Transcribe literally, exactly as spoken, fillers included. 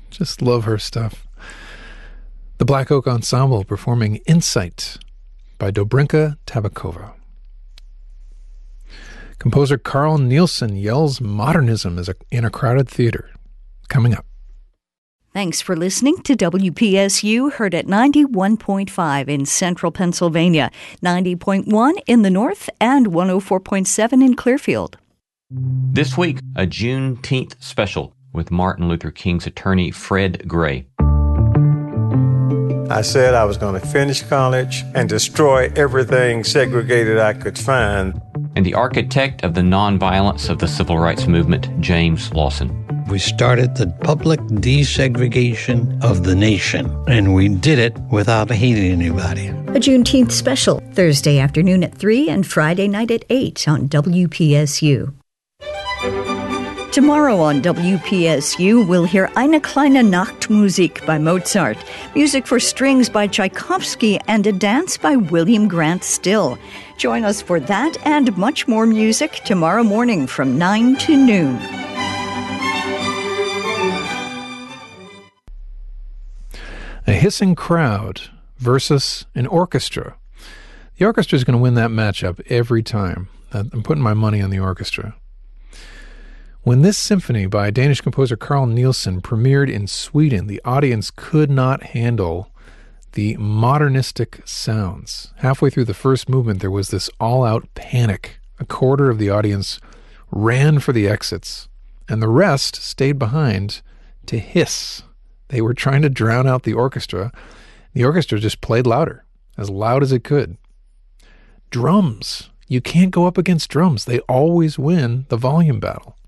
Just love her stuff. The Black Oak Ensemble performing Insight by Dobrinka Tabakova. Composer Carl Nielsen yells modernism as a, in a crowded theater. Coming up. Thanks for listening to W P S U, heard at ninety-one point five in central Pennsylvania, ninety point one in the north, and one oh four point seven in Clearfield. This week, a Juneteenth special with Martin Luther King's attorney, Fred Gray. I said I was going to finish college and destroy everything segregated I could find. And the architect of the nonviolence of the civil rights movement, James Lawson. We started the public desegregation of the nation, and we did it without hating anybody. A Juneteenth special, Thursday afternoon at three and Friday night at eight on W P S U. Tomorrow on W P S U, we'll hear Eine kleine Nachtmusik by Mozart, music for strings by Tchaikovsky, and a dance by William Grant Still. Join us for that and much more music tomorrow morning from nine to noon. A hissing crowd versus an orchestra. The orchestra is going to win that matchup every time. I'm putting my money on the orchestra. When this symphony by Danish composer Carl Nielsen premiered in Sweden, the audience could not handle the modernistic sounds. Halfway through the first movement, there was this all-out panic. A quarter of the audience ran for the exits, and the rest stayed behind to hiss. They were trying to drown out the orchestra. The orchestra just played louder, as loud as it could. Drums. You can't go up against drums. They always win the volume battle.